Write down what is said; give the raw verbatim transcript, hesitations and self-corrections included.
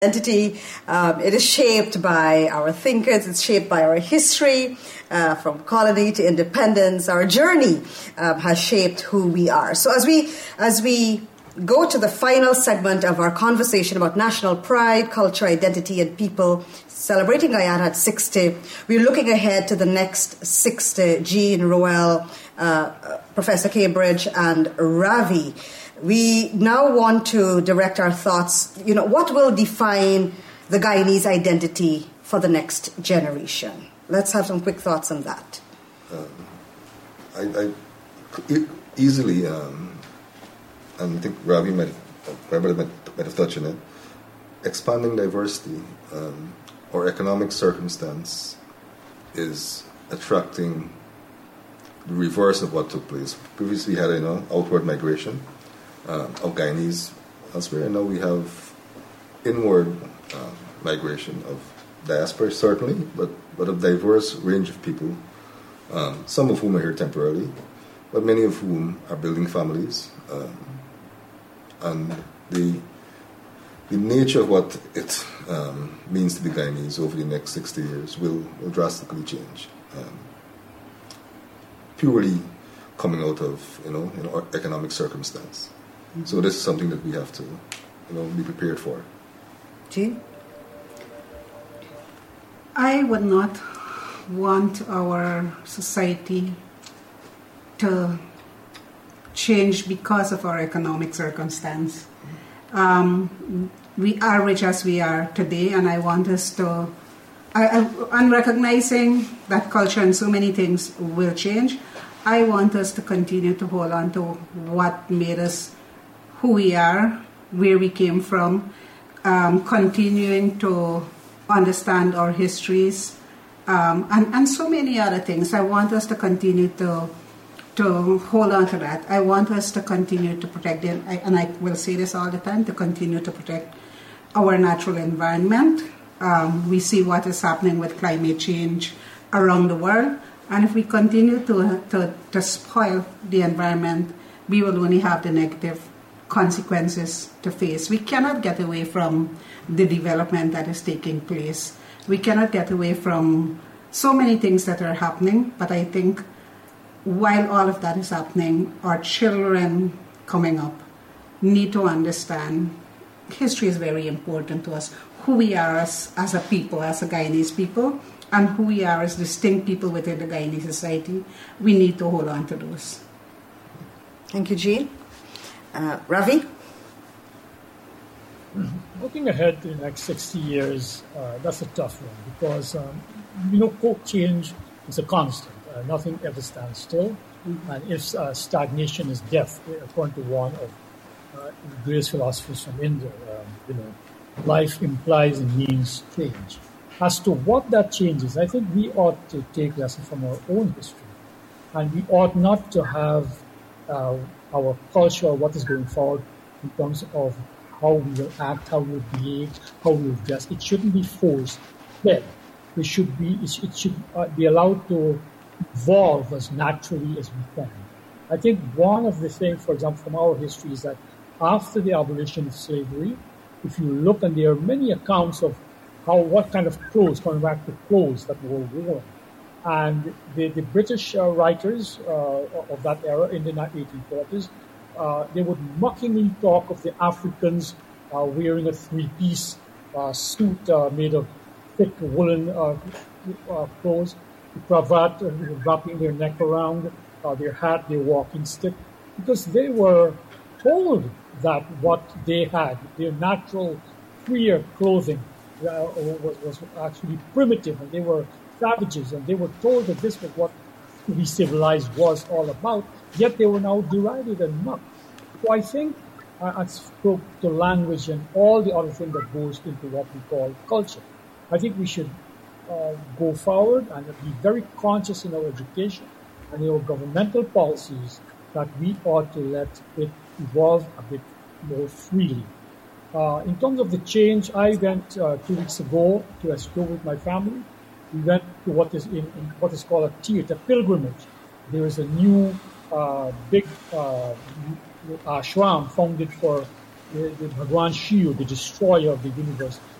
Identity, um, it is shaped by our thinkers, it's shaped by our history, uh, from colony to independence. Our journey um, has shaped who we are. So as we as we go to the final segment of our conversation about national pride, culture, identity, and people, celebrating Guyana at sixty, we're looking ahead to the next sixty. Jean, Roel, uh, Professor Cambridge, and Ravi. We now want to direct our thoughts, you know, what will define the Guyanese identity for the next generation? Let's have some quick thoughts on that. Um, I, I e- easily, um, and I think Ravi might, Ravi might, might have touched on it, expanding diversity um, or economic circumstance is attracting the reverse of what took place. Previously, we had, you know, outward migration Uh, of Guyanese elsewhere, and now we have inward uh, migration of diaspora, certainly, but, but a diverse range of people, um, some of whom are here temporarily, but many of whom are building families. Um, and the the nature of what it um, means to be Guyanese over the next sixty years will, will drastically change. Um, purely coming out of, you know, you know, economic circumstance. So this is something that we have to, you know, be prepared for. Jean? I would not want our society to change because of our economic circumstance. Um, we are rich as we are today, and I want us to, I, I, and recognizing that culture and so many things will change, I want us to continue to hold on to what made us who we are, where we came from, um, continuing to understand our histories, um, and, and so many other things. I want us to continue to to hold on to that. I want us to continue to protect it, and I will say this all the time, to continue to protect our natural environment. Um, we see what is happening with climate change around the world, and if we continue to, to, to spoil the environment, we will only have the negative consequences to face. We cannot get away from the development that is taking place. We cannot get away from so many things that are happening, but I think while all of that is happening, our children coming up need to understand history is very important to us, who we are as, as a people, as a Guyanese people, and who we are as distinct people within the Guyanese society. We need to hold on to those. Thank you, Jean. Uh, Ravi? Looking ahead to the next sixty years, uh, that's a tough one because, um, you know, quote, change is a constant. Uh, nothing ever stands still. Mm-hmm. And if uh, stagnation is death, according to one of uh, the greatest philosophers from India, um, you know, life implies and means change. As to what that change is, I think we ought to take lessons from our own history. And we ought not to have uh, our culture or what is going forward in terms of how we will act, how we will behave, how we will dress. It shouldn't be forced. But it should be, it should uh, be allowed to evolve as naturally as we can. I think one of the things, for example, from our history is that after the abolition of slavery, if you look, and there are many accounts of how, what kind of clothes, going back to clothes that were worn. And the, the British uh, writers uh, of that era in the eighteen forties, uh, they would mockingly talk of the Africans uh, wearing a three-piece uh, suit uh, made of thick woolen uh, uh, clothes, the cravat, uh, wrapping their neck around, uh, their hat, their walking stick, because they were told that what they had, their natural, freer clothing, uh, was, was actually primitive, and they were savages, and they were told that this was what to be civilized was all about, yet they were now derided and mocked. So I think uh, I spoke to language and all the other thing that goes into what we call culture. I think we should uh, go forward and be very conscious in our education and in our governmental policies that we ought to let it evolve a bit more freely. Uh, in terms of the change, I went uh, two weeks ago to Esco with my family. We went to what is in, in what is called a theater pilgrimage. There is a new uh, big uh, ashram founded for the, the Bhagwan Shiv, the destroyer of the universe,